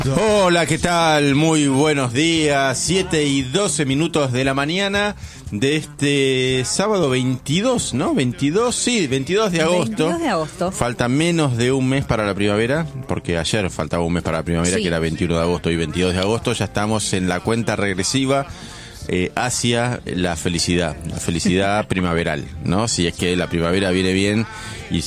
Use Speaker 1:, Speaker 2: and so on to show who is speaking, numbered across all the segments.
Speaker 1: Hola, ¿qué tal? Muy buenos días, 7:12 de la mañana de este sábado 22, ¿no? 22, sí, 22 de agosto.
Speaker 2: 22 de agosto.
Speaker 1: Falta menos de un mes para la primavera, porque ayer faltaba un mes para la primavera,
Speaker 2: Sí.
Speaker 1: que era 21 de agosto y 22 de agosto. Ya estamos en la cuenta regresiva hacia la felicidad primaveral, ¿no? Si es que la primavera viene bien y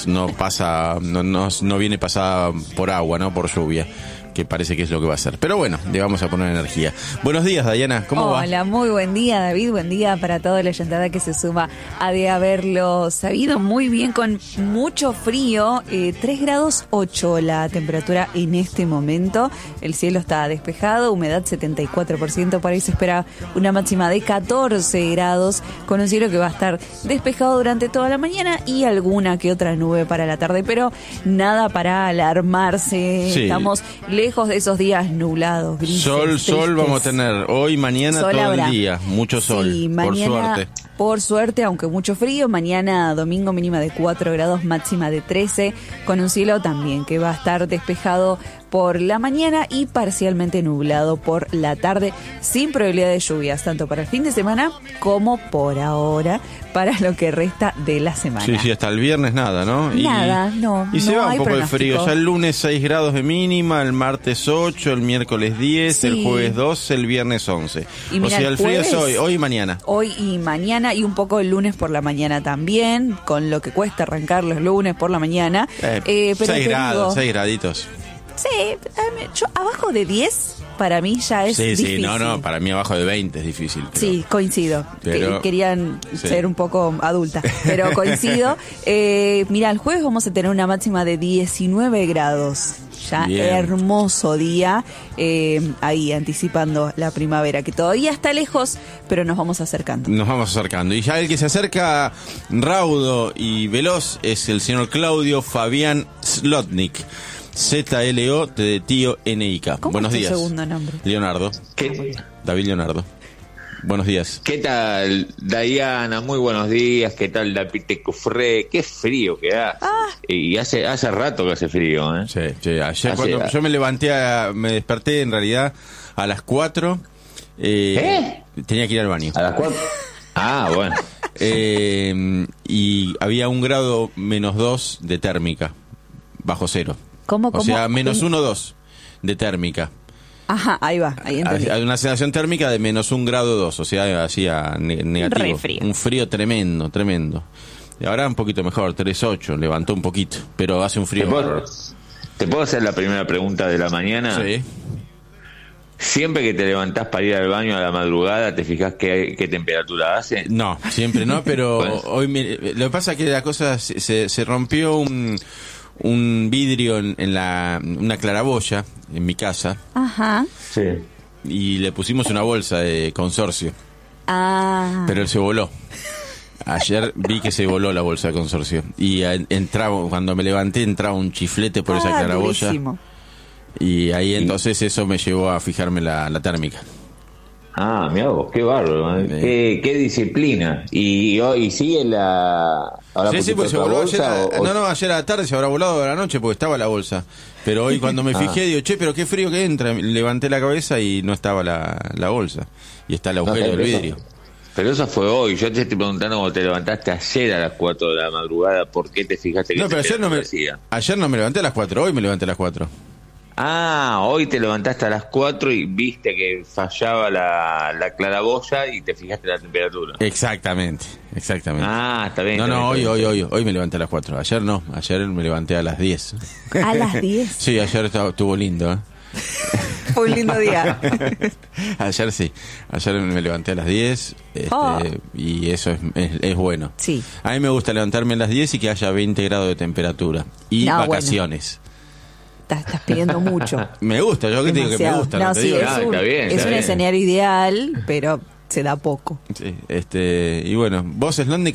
Speaker 1: no viene pasada por agua, ¿no? Por lluvia, que parece que es lo que va a ser. Pero bueno, le vamos a poner energía. Buenos días, Dayana, ¿cómo va?
Speaker 2: Hola, muy buen día, David. Buen día para toda la oyentada que se suma a de haberlo sabido muy bien, con mucho frío. 3 grados 8 la temperatura en este momento. El cielo está despejado, humedad 74%. Por ahí se espera una máxima de 14 grados, con un cielo que va a estar despejado durante toda la mañana y alguna que otra nube para la tarde, pero nada para alarmarse.
Speaker 1: Sí.
Speaker 2: Estamos lejos de esos días nublados, grises,
Speaker 1: Sol
Speaker 2: tristes.
Speaker 1: vamos a tener hoy, mañana,
Speaker 2: Sol
Speaker 1: todo
Speaker 2: habrá.
Speaker 1: el día. Mucho sol,
Speaker 2: Sí,
Speaker 1: por
Speaker 2: mañana,
Speaker 1: suerte.
Speaker 2: por suerte, aunque mucho frío. Mañana domingo mínima de 4 grados, máxima de 13, con un cielo también que va a estar despejado por la mañana y parcialmente nublado por la tarde, sin probabilidad de lluvias, tanto para el fin de semana como por ahora, para lo que resta de la semana.
Speaker 1: Sí, hasta el viernes nada, ¿no?
Speaker 2: Nada, no.
Speaker 1: Y se
Speaker 2: no
Speaker 1: va un
Speaker 2: hay
Speaker 1: poco el
Speaker 2: pronóstico.
Speaker 1: frío. Ya el lunes 6 grados de mínima, el martes 8, el miércoles 10,
Speaker 2: Sí.
Speaker 1: el jueves 12, el viernes 11.
Speaker 2: Y
Speaker 1: O
Speaker 2: mira,
Speaker 1: sea, el frío es
Speaker 2: jueves,
Speaker 1: hoy y mañana.
Speaker 2: Hoy y mañana, y un poco el lunes por la mañana también, con lo que cuesta arrancar los lunes por la mañana. Pero
Speaker 1: 6
Speaker 2: te
Speaker 1: grados,
Speaker 2: digo,
Speaker 1: 6 graditos.
Speaker 2: sí, yo abajo de 10 para mí ya es
Speaker 1: Sí,
Speaker 2: difícil.
Speaker 1: sí, no, para mí abajo de 20 es difícil. Pero...
Speaker 2: Sí, coincido.
Speaker 1: Pero-
Speaker 2: Querían
Speaker 1: sí.
Speaker 2: ser un poco adulta, pero coincido. Mira, el jueves vamos a tener una máxima de 19 grados. Ya
Speaker 1: Bien.
Speaker 2: hermoso día, ahí anticipando la primavera, que todavía está lejos, pero nos vamos acercando.
Speaker 1: Nos vamos acercando. Y ya el que se acerca raudo y veloz es el señor Claudio Fabián Zlotnik. ZLO de tío NIK.
Speaker 2: ¿Cómo
Speaker 1: Buenos
Speaker 2: es tu
Speaker 1: días.
Speaker 2: segundo nombre?
Speaker 1: Leonardo. David Leonardo. Buenos días.
Speaker 3: ¿Qué tal, Dayana? Muy buenos días. ¿Qué tal, David Tecufré? Qué frío que hace. Y hace rato que hace frío, ¿eh?
Speaker 1: Sí, ayer
Speaker 3: Así
Speaker 1: cuando
Speaker 3: es.
Speaker 1: yo me desperté en realidad a las 4. Tenía que ir al baño.
Speaker 3: ¿A las 4? Ah, bueno.
Speaker 1: Y había 1 grado -2 de térmica, bajo cero.
Speaker 2: ¿Cómo?
Speaker 1: O sea, -1,2 de térmica.
Speaker 2: Ajá, ahí va, ahí entendí.
Speaker 1: Hay una sensación térmica de -1,2 grados, o sea, hacía negativo.
Speaker 2: Re frío.
Speaker 1: Un frío tremendo, tremendo. Y ahora un poquito mejor, 3,8, levantó un poquito, pero hace un frío.
Speaker 3: ¿Te puedo hacer la primera pregunta de la mañana?
Speaker 1: Sí.
Speaker 3: Siempre que te levantás para ir al baño a la madrugada, ¿te fijas qué temperatura hace?
Speaker 1: No, siempre no, pero
Speaker 3: Bueno.
Speaker 1: hoy lo que pasa es que la cosa se rompió un vidrio en una claraboya en mi casa
Speaker 2: Ajá.
Speaker 3: Sí.
Speaker 1: y le pusimos una bolsa de consorcio,
Speaker 2: Ah.
Speaker 1: pero él se voló. Ayer vi que se voló la bolsa de consorcio y entraba, cuando me levanté entraba un chiflete por esa claraboya
Speaker 2: durísimo.
Speaker 1: y ahí entonces eso me llevó a fijarme la térmica.
Speaker 3: Ah, mirá vos, qué bárbaro, ¿eh? Qué disciplina. ¿Y hoy sigue la...? ¿Ahora
Speaker 1: Sí,
Speaker 3: pusiste
Speaker 1: pues se
Speaker 3: otra
Speaker 1: voló
Speaker 3: bolsa
Speaker 1: ayer,
Speaker 3: o-
Speaker 1: ayer a la tarde se habrá volado a la noche porque estaba la bolsa. Pero hoy cuando me fijé digo, che, pero qué frío que entra. Levanté la cabeza y no estaba la bolsa. Y está el agujero del vidrio.
Speaker 3: Pero eso fue hoy. Yo te estoy preguntando cómo te levantaste ayer a las 4 de la madrugada. ¿Por qué te fijaste que
Speaker 1: No, pero ayer no me levanté a las 4, hoy me levanté a las 4.
Speaker 3: Ah, hoy te levantaste a las 4 y viste que fallaba la claraboya y te fijaste la temperatura.
Speaker 1: Exactamente.
Speaker 3: Ah, está bien.
Speaker 1: No,
Speaker 3: está bien.
Speaker 1: hoy me levanté a las 4. Ayer no, ayer me levanté a las 10.
Speaker 2: A las 10.
Speaker 1: Sí, ayer estuvo lindo, ¿eh?
Speaker 2: Fue un lindo día.
Speaker 1: Ayer sí, ayer me levanté a las 10 y eso es bueno.
Speaker 2: Sí.
Speaker 1: A mí me gusta levantarme a las 10 y que haya 20 grados de temperatura y
Speaker 2: No,
Speaker 1: vacaciones.
Speaker 2: Estás pidiendo mucho.
Speaker 1: Me gusta, yo que te digo que me
Speaker 2: Demasiado.
Speaker 1: gusta,
Speaker 2: No,
Speaker 1: no te
Speaker 2: sí,
Speaker 1: digo.
Speaker 2: es un,
Speaker 3: está bien,
Speaker 2: es
Speaker 3: está
Speaker 2: un
Speaker 3: bien.
Speaker 2: escenario ideal, pero se da poco.
Speaker 1: Sí, y bueno, vos, Slotnik,